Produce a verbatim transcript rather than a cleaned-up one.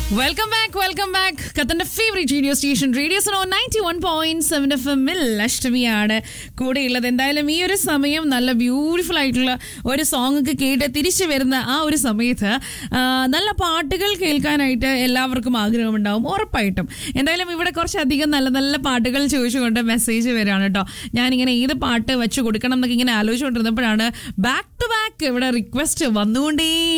Welcome back welcome back ഖത്തറിന്റെ favourite radio station radio so ninety one point seven F എമ്മിൽ അഷ്ടമിയാണ് കൂടെയുള്ളത്. എന്തായാലും ഈ ഒരു സമയം നല്ല ബ്യൂട്ടിഫുൾ ആയിട്ടുള്ള ഒരു സോങ് ഒക്കെ കേട്ട് തിരിച്ചു വരുന്ന ആ ഒരു സമയത്ത് നല്ല പാട്ടുകൾ കേൾക്കാനായിട്ട് എല്ലാവർക്കും ആഗ്രഹമുണ്ടാവും ഉറപ്പായിട്ടും. എന്തായാലും ഇവിടെ കുറച്ചധികം നല്ല നല്ല പാട്ടുകൾ ചോദിച്ചുകൊണ്ട് മെസ്സേജ് വരികയാണ് കേട്ടോ. ഞാനിങ്ങനെ ഏത് പാട്ട് വെച്ച് കൊടുക്കണം എന്നൊക്കെ ഇങ്ങനെ ആലോചിച്ചുകൊണ്ടിരുന്നപ്പോഴാണ് ബാക്ക് ടു ബാക്ക് ഇവിടെ റിക്വസ്റ്റ് വന്നുകൊണ്ടേ